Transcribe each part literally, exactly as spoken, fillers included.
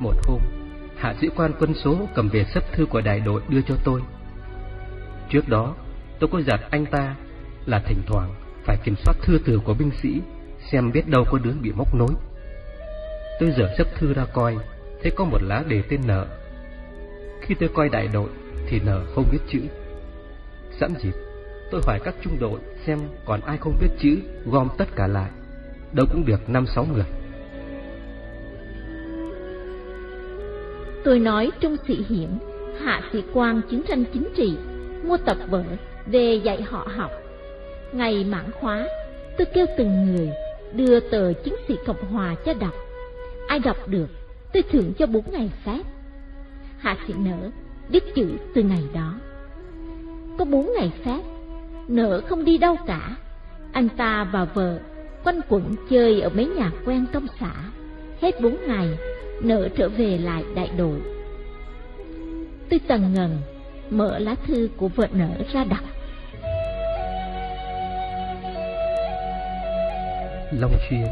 Một hôm, hạ sĩ quan quân số cầm về sấp thư của đại đội đưa cho tôi. Trước đó, tôi có dặn anh ta là thỉnh thoảng phải kiểm soát thư từ của binh sĩ, xem biết đâu có đứa bị móc nối. Tôi dở sấp thư ra coi, thấy có một lá đề tên Nợ. Khi tôi coi đại đội thì Nợ không biết chữ. Sẵn dịp, tôi hỏi các trung đội xem còn ai không biết chữ, gom tất cả lại, đâu cũng được năm sáu người. Tôi nói Trung Sĩ Hiển, hạ sĩ quan chiến tranh chính trị, mua tập vở về dạy họ học. Ngày mãn khóa, tôi kêu từng người đưa tờ Chiến sĩ Cộng Hòa cho đọc. Ai đọc được, tôi thưởng cho bốn ngày phép. Hạ sĩ Nở biết chữ từ ngày đó. Có bốn ngày phép, Nở không đi đâu cả. Anh ta và vợ quanh quẩn chơi ở mấy nhà quen trong xã. Hết bốn ngày, Nở trở về lại đại đội. Tôi tần ngần mở lá thư của vợ Nở ra đọc. Long Xuyên,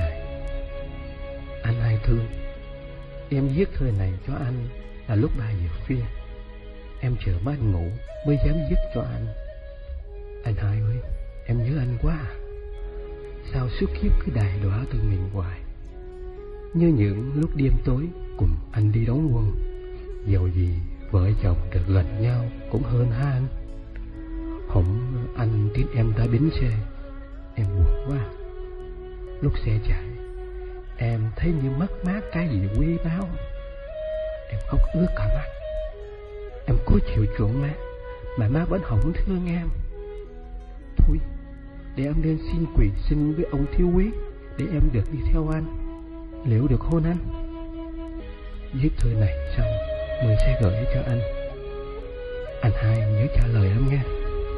anh Hai thương, em viết thơ này cho anh là lúc ba giờ khuya. Em chờ má anh ngủ mới dám viết cho anh. Anh Hai ơi, em nhớ anh quá à. Sao suốt kiếp cứ đài đọa từ mình hoài. Như những lúc đêm tối cùng anh đi đóng quân. Dầu gì vợ chồng được gần nhau cũng hơn ha anh. Hổng anh tiếp em ra bến xe, em buồn quá. Lúc xe chạy, em thấy như mất mát cái gì quý báu. Em khóc ướt cả mắt. Em cố chịu chuộng má, mà má vẫn không thương em. Thôi, để em lên xin quỳ xin với ông thiếu quý, để em được đi theo anh, liệu được hôn anh. Viết thư này xong mới sẽ gửi cho anh. Anh Hai nhớ trả lời em nghe.